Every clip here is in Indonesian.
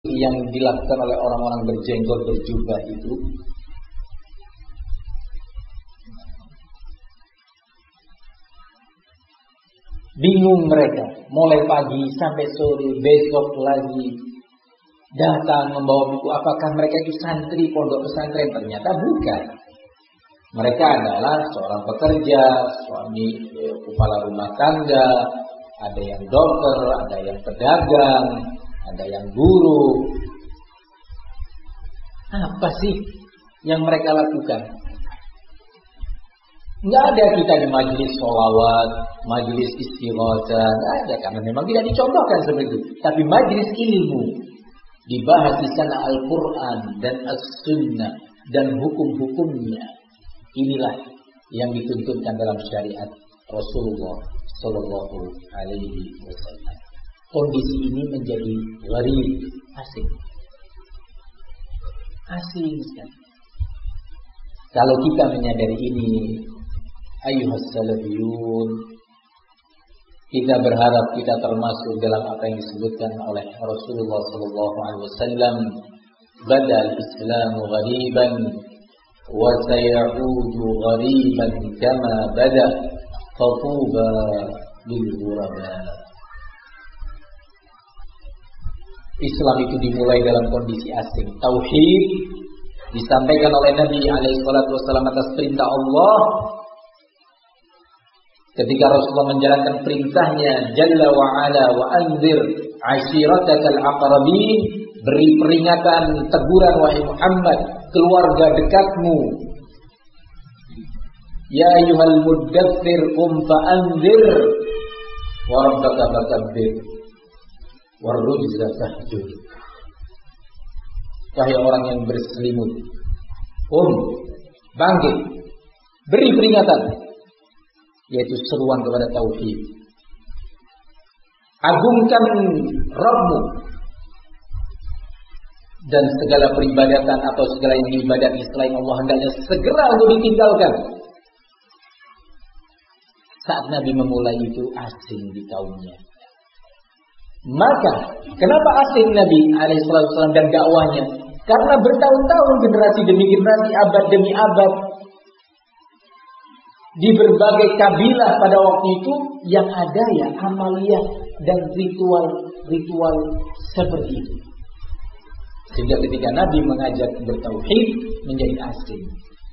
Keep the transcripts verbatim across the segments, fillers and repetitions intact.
yang dilakukan oleh orang-orang berjenggot berjubah itu bingung mereka, mulai pagi sampai sore, besok lagi datang membawa buku. Apakah mereka itu santri pondok pesantren? Ternyata bukan. Mereka adalah seorang pekerja, suami, eh, kepala rumah tangga, ada yang dokter, ada yang pedagang, ada yang guru. Apa sih yang mereka lakukan? Nggak ada kita di majelis sholawat, majelis istighatsah, nggak ada, karena memang tidak dicontohkan seperti itu. Tapi majelis ilmu, dibahas di sana Al-Quran dan As-Sunnah dan hukum-hukumnya. Inilah yang dituntunkan dalam syariat Rasulullah Sallallahu Alaihi Wasallam. Kondisi ini menjadi gharib, asing, asing sekali. Kalau kita menyadari ini, ayuhas salafiyun, kita berharap kita termasuk dalam apa yang disebutkan oleh Rasulullah Sallallahu Alaihi Wasallam, badal Islamu ghariban wa sayaudu ghariban kama bada, fatuba lil ghuraba. Islam itu dimulai dalam kondisi asing. Tauhid disampaikan oleh Nabi alaihi salatu wasallam atas perintah Allah. Ketika Rasulullah menjalankan perintahnya, Jalla wa ala wa anzir ashiratakal aqrabin, beri peringatan, teguran wahai Muhammad, keluarga dekatmu. Ya ayyuhal muddaththir qum fa'anzir wa rabbaka fakabbir warrujza fahjur. Wahai orang yang berselimut, qum, bangkit, beri peringatan, yaitu seruan kepada tauhid. Agungkan Rabbmu, dan segala peribadatan atau segala yang diibadati selain Allah hendaknya segera untuk ditinggalkan. Saat Nabi memulai itu asing di kaumnya. Maka kenapa asing Nabi alaihi wasallam dan dakwahnya? Karena bertahun-tahun, generasi demi generasi, abad demi abad, di berbagai kabilah pada waktu itu yang ada ya amaliyah dan ritual-ritual seperti itu. Sehingga ketika Nabi mengajak bertauhid menjadi asing.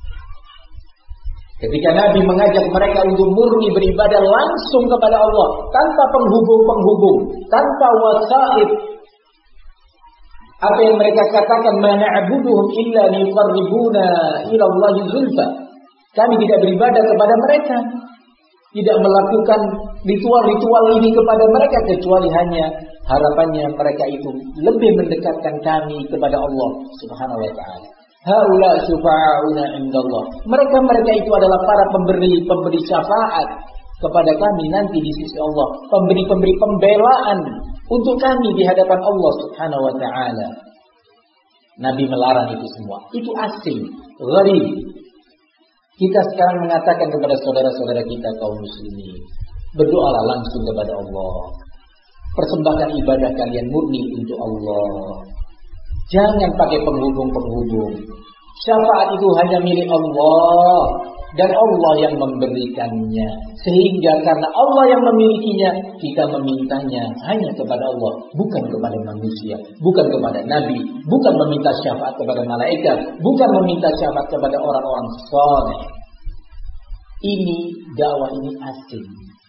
Ketika Nabi mengajak mereka untuk murni beribadah langsung kepada Allah, tanpa penghubung-penghubung, tanpa wasaid. Apa yang mereka katakan, ma na'buduhum illa liqarribuna ila Allahi zulfa. Kami tidak beribadah kepada mereka, tidak melakukan ritual-ritual ini kepada mereka, kecuali hanya harapannya mereka itu lebih mendekatkan kami kepada Allah Subhanahu wa ta'ala. Haula syufa'una indallah. Mereka-mereka itu adalah para pemberi-pemberi syafaat kepada kami nanti di sisi Allah, pemberi-pemberi pembelaan untuk kami di hadapan Allah Subhanahu wa ta'ala. Nabi melarang itu semua. Itu asing, gharib. Kita sekarang mengatakan kepada saudara-saudara kita kaum muslimin, berdoalah langsung kepada Allah. Persembahkan ibadah kalian murni untuk Allah. Jangan pakai penghubung-penghubung. Syafaat itu hanya milik Allah, dan Allah yang memberikannya. Sehingga karena Allah yang memilikinya, kita memintanya hanya kepada Allah, bukan kepada manusia, bukan kepada nabi, bukan meminta syafaat kepada malaikat, bukan meminta syafaat kepada orang-orang saleh. Ini dakwah ini asing.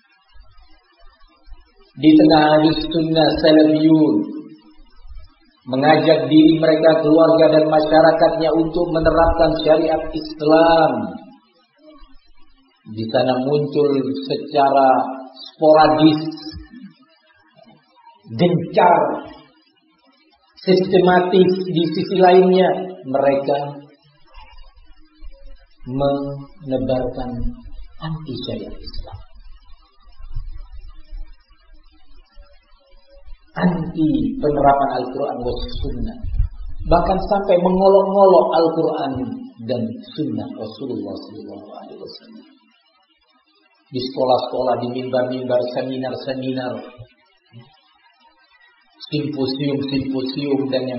Di tengah Ahlussunnah Salafiyun mengajak diri mereka, keluarga dan masyarakatnya untuk menerapkan syariat Islam. Di sana muncul secara sporadis, gencar, sistematis. Di sisi lainnya mereka menebarkan anti syariat Islam, anti penerapan Al-Quran dan Sunnah, bahkan sampai mengolok-ngolok Al-Quran dan Sunnah Rasulullah Sallallahu Alaihi Wasallam. Di sekolah-sekolah, di mimbar-mimbar, seminar-seminar, simposium-simposium dan yang